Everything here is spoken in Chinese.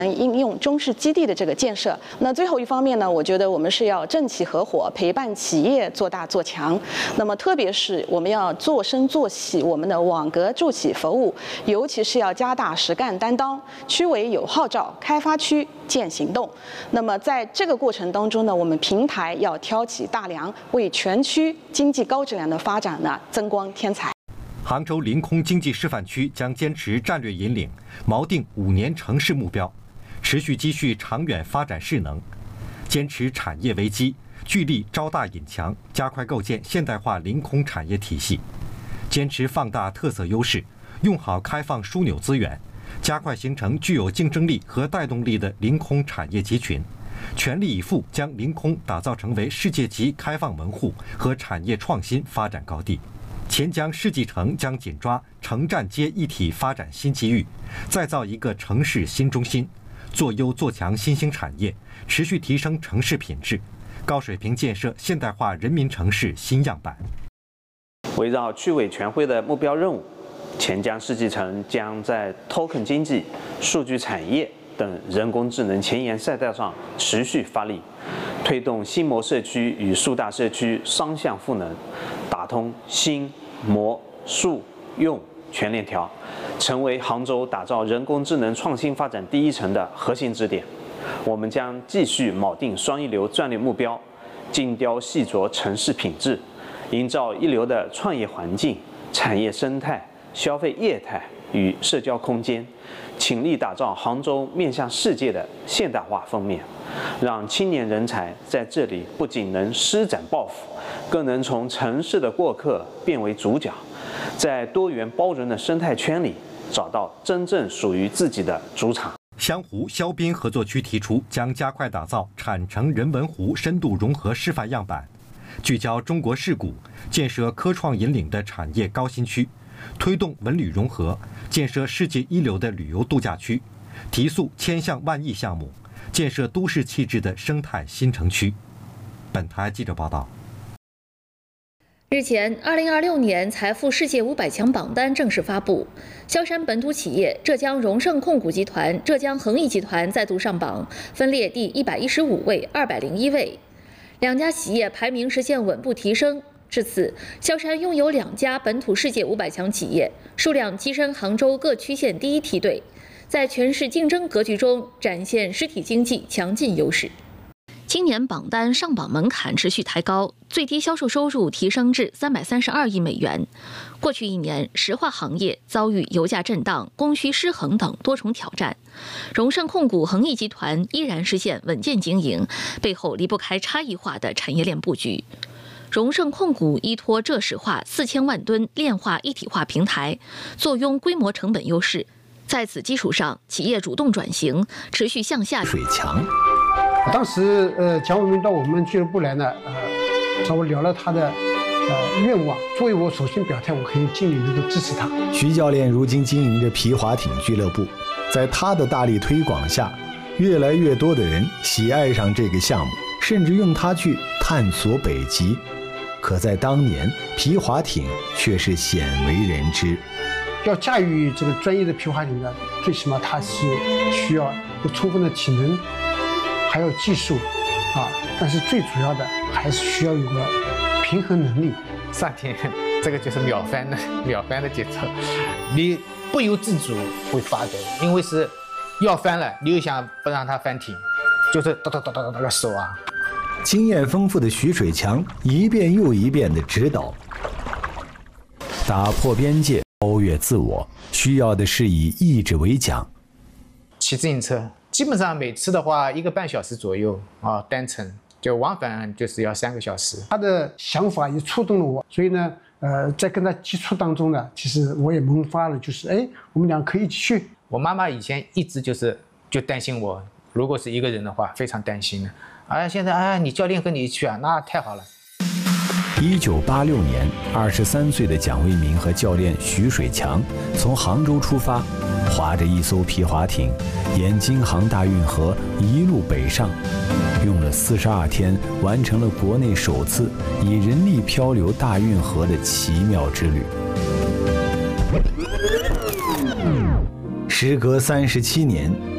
应用中式基地的这个建设。那最后一方面呢，我觉得我们是要政企合伙，陪伴企业做大做强。那么特别是我们要做深做细我们的网格助企服务，尤其是要加大实干担当，区委有号召，开发区见行动。那么在这个过程当中呢，我们平台要挑起大梁，为全区经济高质量的发展呢增光添彩。 杭州临空经济示范区将坚持战略引领，锚定5年城市目标，持续积蓄长远发展势能，坚持产业为基，聚力招大引强，加快构建现代化临空产业体系，坚持放大特色优势，用好开放枢纽资源，加快形成具有竞争力和带动力的临空产业集群，全力以赴将临空打造成为世界级开放门户和产业创新发展高地。钱江世纪城将紧抓城站街一体发展新机遇，再造一个城市新中心，做优做强新兴产业，持续提升城市品质，高水平建设现代化人民城市新样板。 围绕区委全会的目标任务，钱江世纪城将在 token 经济、数据产业等人工智能前沿赛道上持续发力，推动新模社区与数大社区双向赋能，打通新、模、数、用全链条，成为杭州打造人工智能创新发展第一城的核心支点。我们将继续铆定双一流战略目标，精雕细琢城市品质，营造一流的创业环境、产业生态、消费业态与社交空间，倾力打造杭州面向世界的现代化封面，让青年人才在这里不仅能施展抱负，更能从城市的过客变为主角，在多元包容的生态圈里找到真正属于自己的主场。 湘湖萧滨合作区提出，将加快打造产城人文湖深度融合示范样板，聚焦中国市谷，建设科创引领的产业高新区，推动文旅融合，建设世界一流的旅游度假区，提速千项万亿项目，建设都市气质的生态新城区。本台记者报道。 日前，2026年财富世界500强榜单正式发布，萧山本土企业浙江荣盛控股集团、浙江恒益集团再度上榜，分列第115位、201位，两家企业排名实现稳步提升。至此，萧山拥有2家本土世界500强企业，数量跻身杭州各区县第一梯队，在全市竞争格局中展现实体经济强劲优势。今年榜单上榜门槛持续抬高，最低销售收入提升至332亿美元。过去1年，石化行业遭遇油价震荡、供需失衡等多重挑战，荣盛控股恒益集团依然实现稳健经营，背后离不开差异化的产业链布局。荣盛控股依托浙石化4000万吨炼化一体化平台，坐拥规模成本优势。在此基础上，企业主动转型，持续向下水强。 当时蒋伟民到我们俱乐部来呢，找我聊了他的愿望。作为我首先表态，我可以尽力能够支持他。 徐教练如今经营着皮划艇俱乐部，在他的大力推广下，越来越多的人喜爱上这个项目，甚至用它去探索北极。可在当年，皮划艇却是鲜为人知。 要驾驭这个专业的皮划艇呢，最起码它是需要有充分的体能，还有技术但是最主要的还是需要有个平衡能力。 上天这个就是秒翻的节奏，你不由自主会发抖，因为是要翻了，你又想不让它翻艇，就是哒个手啊。 经验丰富的徐水强一遍又一遍地指导，打破边界，超越自我，需要的是以意志为桨。 骑自行车基本上每次的话1个半小时左右单程，就往返就是要3个小时。他的想法也触动了我，所以呢，在跟他接触当中呢，其实我也萌发了，就是我们俩可以一起去。我妈妈以前一直就担心我，如果是一个人的话，非常担心的。现在你教练跟你一起去那太好了。 1986年，23岁的蒋卫民和教练徐水强从杭州出发，划着一艘皮划艇，沿京杭大运河一路北上，用了42天，完成了国内首次以人力漂流大运河的奇妙之旅。时隔37年，